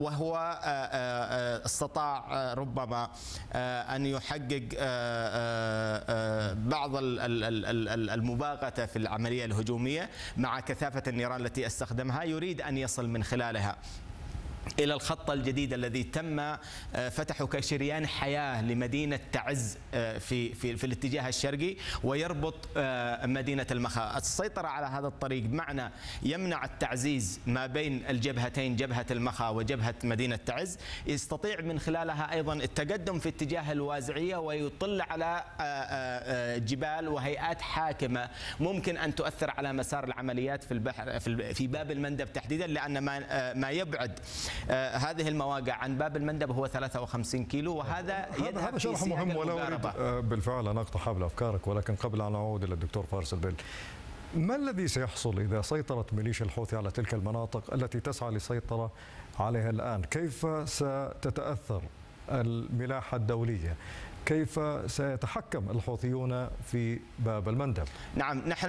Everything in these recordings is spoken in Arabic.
وهو استطاع ربما أن يحقق بعض المباغتة في العملية الهجومية مع كثافة النيران التي استخدمها. يريد أن يصل من خلالها إلى الخط الجديد الذي تم فتحه كشريان حياة لمدينة تعز في الاتجاه الشرقي، ويربط مدينة المخا. السيطرة على هذا الطريق بمعنى يمنع التعزيز ما بين الجبهتين، جبهة المخا وجبهة مدينة تعز، يستطيع من خلالها أيضا التقدم في اتجاه الوازعية ويطل على جبال وهيئات حاكمة ممكن أن تؤثر على مسار العمليات في البحر في باب المندب تحديدا، لأن ما يبعد هذه المواقع عن باب المندب هو 53 كيلو، وهذا هذا شرح مهم. ولا أريد بالفعل أن أقطع حبل أفكارك، ولكن قبل أن أعود إلى الدكتور فارس البيل، ما الذي سيحصل إذا سيطرت ميليشيا الحوثي على تلك المناطق التي تسعى للسيطرة عليها الآن؟ كيف ستتأثر الملاحة الدولية؟ كيف سيتحكم الحوثيون في باب المندب؟ نعم، نحن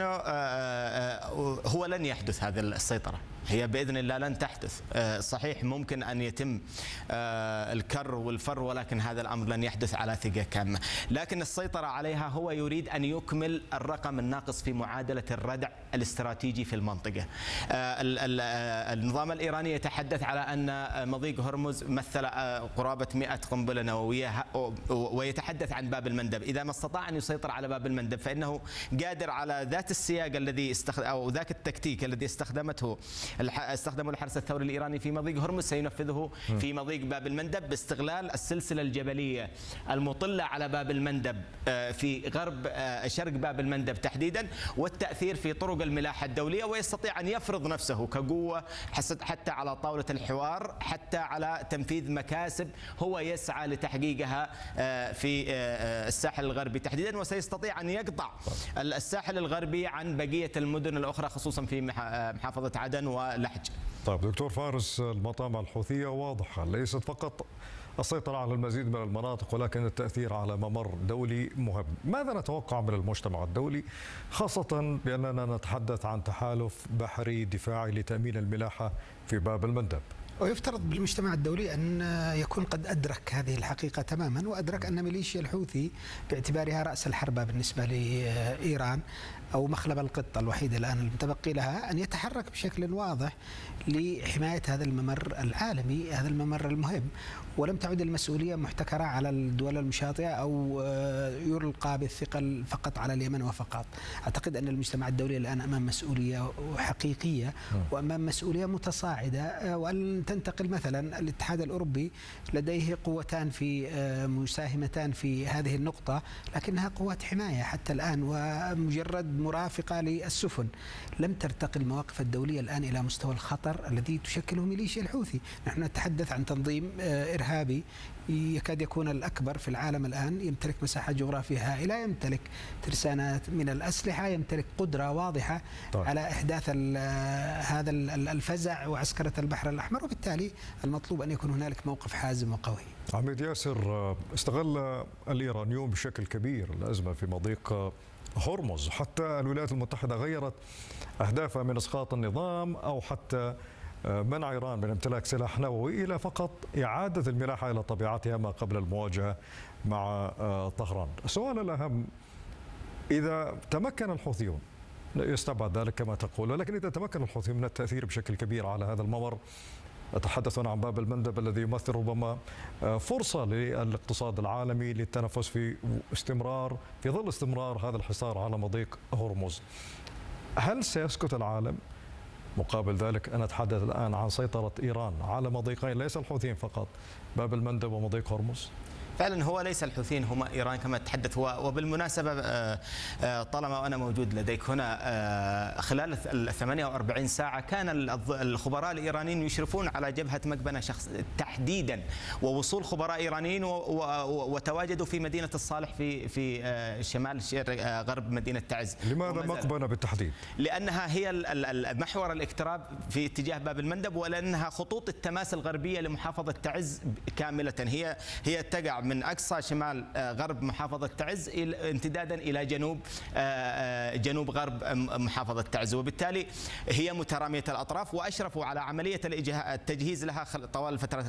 هو لن يحدث هذه السيطرة، هي بإذن الله لن تحدث. صحيح ممكن أن يتم الكر والفر، ولكن هذا الأمر لن يحدث على ثقة كاملة. لكن السيطرة عليها هو يريد أن يكمل الرقم الناقص في معادلة الردع الاستراتيجي في المنطقة. النظام الإيراني يتحدث على أن مضيق هرمز مثل قرابة 100 قنبلة نووية، ويتحدث عن باب المندب. إذا ما استطاع أن يسيطر على باب المندب فإنه قادر على ذات السياق الذي أو ذاك التكتيك الذي استخدمه الحرس الثوري الإيراني في مضيق هرمز سينفذه في مضيق باب المندب، باستغلال السلسلة الجبلية المطلة على باب المندب في غرب شرق باب المندب تحديدا، والتأثير في طرق الملاحة الدولية، ويستطيع أن يفرض نفسه كقوة حتى على طاولة الحوار، حتى على تنفيذ مكاسب هو يسعى لتحقيقها في الساحل الغربي تحديدا، وسيستطيع أن يقطع الساحل الغربي عن بقية المدن الأخرى خصوصا في محافظة عدن ولحج. طيب دكتور فارس، المطامع الحوثية واضحة، ليست فقط السيطرة على المزيد من المناطق ولكن التأثير على ممر دولي مهم. ماذا نتوقع من المجتمع الدولي، خاصة بأننا نتحدث عن تحالف بحري دفاعي لتأمين الملاحة في باب المندب؟ ويفترض بالمجتمع الدولي أن يكون قد أدرك هذه الحقيقة تماما، وأدرك أن ميليشيا الحوثي باعتبارها رأس الحربة بالنسبة لإيران أو مخلب القطة الوحيد الآن المتبقي لها، أن يتحرك بشكل واضح لحماية هذا الممر العالمي، هذا الممر المهم. ولم تعد المسؤولية محتكرة على الدول المشاطئة أو يلقى بالثقل فقط على اليمن وفقط. أعتقد أن المجتمع الدولي الآن أمام مسؤولية حقيقية وأمام مسؤولية متصاعدة، وأن تنتقل مثلا الاتحاد الأوروبي لديه قوتان في مساهمتان في هذه النقطة، لكنها قوات حماية حتى الآن ومجرد مرافقة للسفن. لم ترتقي المواقف الدولية الآن إلى مستوى الخطر الذي تشكله ميليشيا الحوثي. نحن نتحدث عن تنظيم إرهابي يكاد يكون الأكبر في العالم الآن، يمتلك مساحة جغرافية هائلة، يمتلك ترسانات من الأسلحة، يمتلك قدرة واضحة على إحداث هذا الفزع وعسكرة البحر الأحمر، وبالتالي المطلوب أن يكون هنالك موقف حازم وقوي. عميد ياسر، استغل الإيرانيون بشكل كبير الأزمة في مضيق هرمز، حتى الولايات المتحدة غيرت أهدافها من إسقاط النظام أو حتى منع إيران من امتلاك سلاح نووي إلى فقط إعادة الملاحة إلى طبيعتها ما قبل المواجهة مع طهران. السؤال الأهم، إذا تمكن الحوثيون، يستبعد ذلك كما تقول، ولكن إذا تمكن الحوثيون من التأثير بشكل كبير على هذا الممر، أتحدث عن باب المندب الذي يمثل ربما فرصة للاقتصاد العالمي للتنفس في ظل استمرار هذا الحصار على مضيق هرمز، هل سيسكت العالم؟ مقابل ذلك أنا أتحدث الآن عن سيطرة إيران على مضيقين، ليس الحوثيين فقط، باب المندب ومضيق هرمز. فعلا هو ليس الحوثيين، هم إيران كما تحدث. وبالمناسبة طالما وأنا موجود لديك هنا، خلال ال 48 ساعة كان الخبراء الإيرانيين يشرفون على جبهة مكبنة تحديدا، ووصول خبراء إيرانيين وتواجدوا في مدينة الصالح في شمال غرب مدينة تعز. لماذا مكبنة بالتحديد؟ لأنها هي محور الاقتراب في اتجاه باب المندب، ولأنها خطوط التماس الغربية لمحافظة تعز كاملة. هي تقع من أقصى شمال غرب محافظة تعز امتدادا إلى جنوب غرب محافظة تعز، وبالتالي هي مترامية الأطراف، وأشرفوا على عملية التجهيز لها طوال الفترة